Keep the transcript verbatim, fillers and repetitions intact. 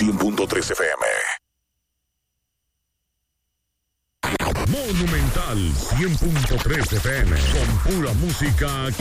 cien punto tres F M. Monumental cien punto tres F M, con pura música